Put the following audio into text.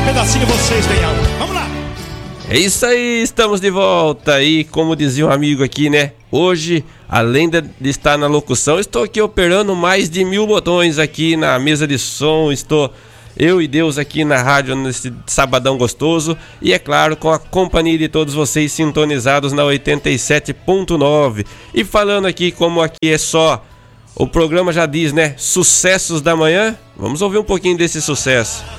pedacinho vocês bem alto. Vamos lá! É isso aí, estamos de volta e como dizia um amigo aqui, né? Hoje, além de estar na locução, estou aqui operando mais de 1000 botões aqui na mesa de som. Estou eu e Deus aqui na rádio nesse sabadão gostoso e, é claro, com a companhia de todos vocês sintonizados na 87.9. E falando aqui, como aqui é só, o programa já diz, né? Sucessos da manhã. Vamos ouvir um pouquinho desse sucesso.